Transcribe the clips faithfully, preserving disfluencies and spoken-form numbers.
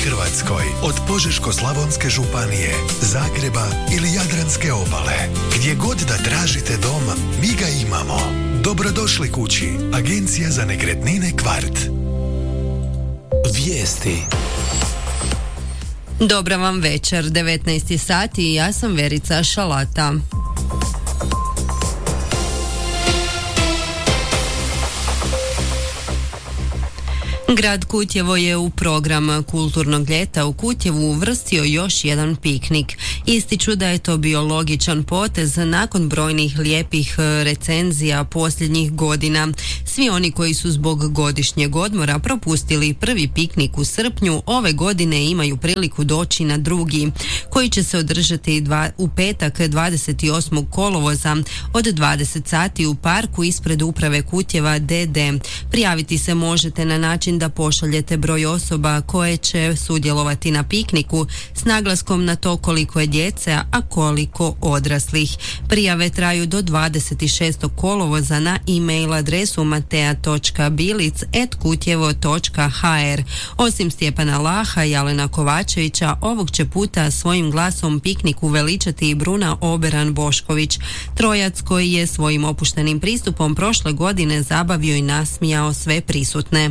Hrvatskoj, od Požeško-slavonske županije, Zagreba ili Jadranske obale. Gdje god da tražite dom, mi ga imamo. Dobrodošli kući. Agencija za nekretnine Kvart. Vijesti. Dobra vam večer, devetnaest sati i ja sam Verica Šalata. Grad Kutjevo je u program kulturnog ljeta u Kutjevu uvrstio još jedan piknik. Ističu da je to bio logičan potez nakon brojnih lijepih recenzija posljednjih godina. Svi oni koji su zbog godišnjeg odmora propustili prvi piknik u srpnju, ove godine imaju priliku doći na drugi, koji će se održati dva, u petak dvadeset osmog kolovoza od dvadeset sati u parku ispred uprave Kutjeva D D. Prijaviti se možete na način da pošaljete broj osoba koje će sudjelovati na pikniku s naglaskom na to koliko je djece, a koliko odraslih. Prijave traju do dvadeset šestog kolovoza na e-mail adresu matea točka bilic at kutjevo točka ha er. Osim Stjepana Laha i Alena Kovačevića, ovog će puta svojim glasom piknik uveličati i Bruna Oberan Bošković, trojac koji je svojim opuštenim pristupom prošle godine zabavio i nasmijao sve prisutne.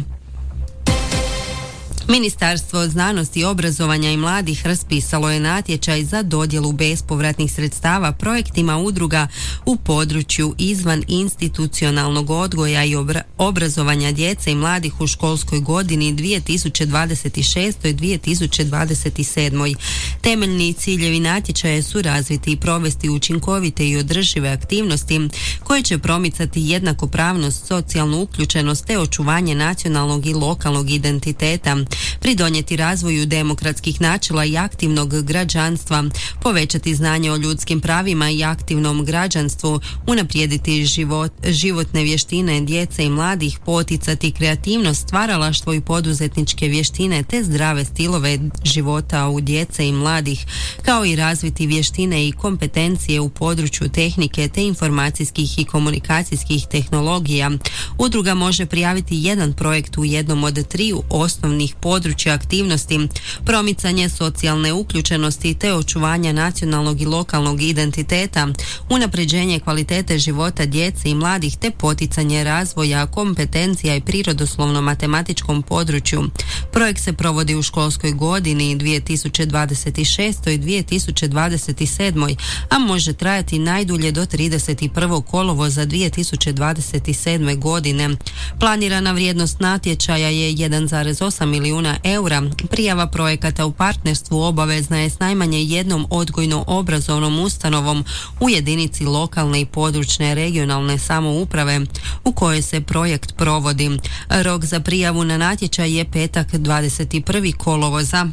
Ministarstvo znanosti, obrazovanja i mladih raspisalo je natječaj za dodjelu bespovratnih sredstava projektima udruga u području izvan institucionalnog odgoja i obra- obrazovanja djece i mladih u školskoj godini dvije tisuće dvadeset šeste. dvije tisuće dvadeset sedme. Temeljni ciljevi natječaja su razviti i provesti učinkovite i održive aktivnosti koje će promicati jednakopravnost, socijalnu uključenost te očuvanje nacionalnog i lokalnog identiteta, pridonijeti razvoju demokratskih načela i aktivnog građanstva, povećati znanje o ljudskim pravima i aktivnom građanstvu, unaprijediti život, životne vještine djece i mladih, poticati kreativnost, stvaralaštvo i poduzetničke vještine te zdrave stilove života u djece i mladih, kao i razviti vještine i kompetencije u području tehnike te informacijskih i komunikacijskih tehnologija. Udruga može prijaviti jedan projekt u jednom od triju osnovnih područja aktivnosti: promicanje socijalne uključenosti te očuvanja nacionalnog i lokalnog identiteta, unapređenje kvalitete života djece i mladih te poticanje razvoja kompetencija i prirodoslovno-matematičkom području. Projekt se provodi u školskoj godini dvije tisuće dvadeset šeste. i dvije tisuće dvadeset sedme. a može trajati najdulje do trideset prvog kolovoza dvije tisuće dvadeset sedme. godine. Planirana vrijednost natječaja je jedan zarez osam milijuna eura. Prijava projekata u partnerstvu obavezna je s najmanje jednom odgojno-obrazovnom ustanovom u jedinici lokalne i područne regionalne samouprave u kojoj se projekt provodi. Rok za prijavu na natječaj je petak dvadeset prvog kolovoza.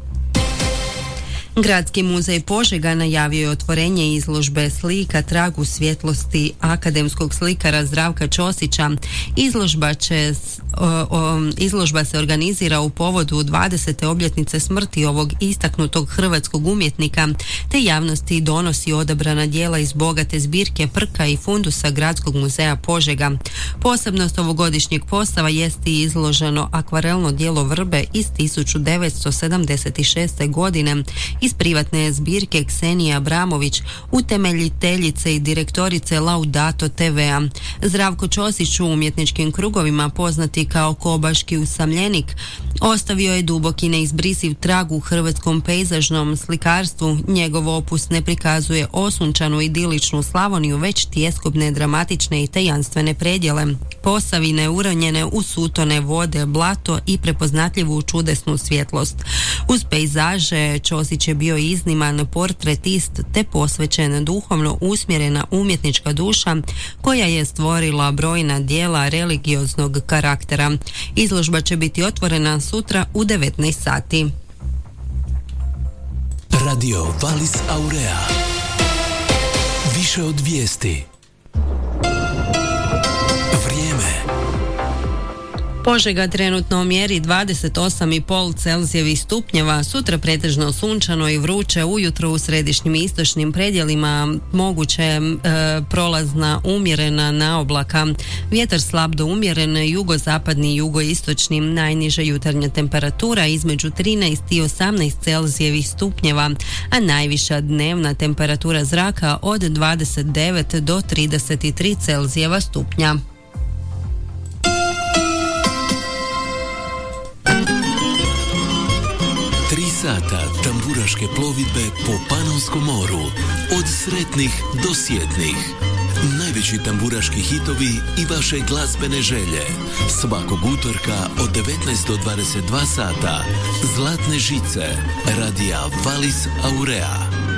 Gradski muzej Požega najavio je otvorenje izložbe slika Trag u svjetlosti akademskog slikara Zdravka Ćosića. Izložba, će, o, o, izložba se organizira u povodu dvadesete obljetnice smrti ovog istaknutog hrvatskog umjetnika, te javnosti donosi odabrana djela iz bogate zbirke prka i fundusa Gradskog muzeja Požega. Posebnost ovogodišnjeg postava jest i izloženo akvarelno djelo vrbe iz tisuću devetsto sedamdeset šeste. godine iz privatne zbirke Ksenije Abramović, utemeljiteljice i direktorice Laudato te ve a. Zdravko Ćosić u umjetničkim krugovima, poznati kao kobaški usamljenik, ostavio je dubok i neizbrisiv trag u hrvatskom pejzažnom slikarstvu. Njegov opus ne prikazuje osunčanu idiličnu Slavoniju, već tjeskobne, dramatične i tajanstvene predjele, posavine uronjene u sutone vode, blato i prepoznatljivu čudesnu svjetlost. Uz pejzaže Ćosić je bio izniman portretist te posvećen duhovno usmjerena umjetnička duša koja je stvorila brojna djela religioznog karaktera. Izložba će biti otvorena sutra u devetnaest sati. Radio Valis Aurea. Više od vijesti. Vrijeme. Požega trenutno mjeri dvadeset osam i pol Celzijevih stupnjeva, sutra pretežno sunčano i vruće, ujutro u središnjim i istočnim predjelima moguće e, prolazna umjerena naoblaka, vjetar slab do umjeren, jugozapadni i jugoistočni, najniža jutarnja temperatura između trinaest i osamnaest Celzijevih stupnjeva, a najviša dnevna temperatura zraka od dvadeset devet do trideset tri Celzijeva stupnja. Tri sata tamburaške plovidbe po Panonskom moru. Od sretnih do sjetnih. Najveći tamburaški hitovi i vaše glazbene želje. Svakog utorka od devetnaest do dvadeset dva sata. Zlatne žice. Radija Valis Aurea.